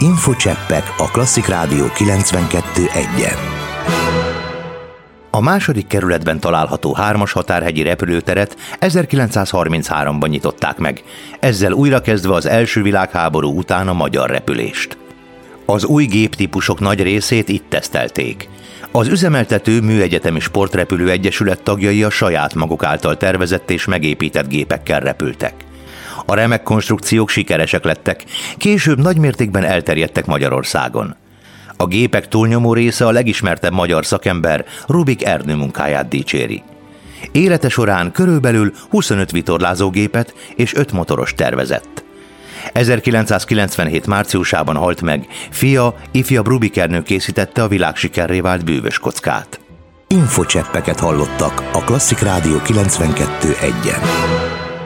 Infocseppek a Klasszik Rádió 92.1-en. A második kerületben található 3-as határhegyi repülőteret 1933-ban nyitották meg, ezzel újrakezdve az első világháború után a magyar repülést. Az új géptípusok nagy részét itt tesztelték. Az üzemeltető Műegyetemi Sportrepülő Egyesület tagjai a saját maguk által tervezett és megépített gépekkel repültek. A remek konstrukciók sikeresek lettek, később nagymértékben elterjedtek Magyarországon. A gépek túlnyomó része a legismertebb magyar szakember Rubik Ernő munkáját dicséri. Élete során körülbelül 25 vitorlázógépet és 5 motoros tervezett. 1997 márciusában halt meg, fia, ifjabb Rubik Ernő készítette a világsikerré vált bűvös kockát. Infocseppeket hallottak a Klasszik Rádió 92.1-en.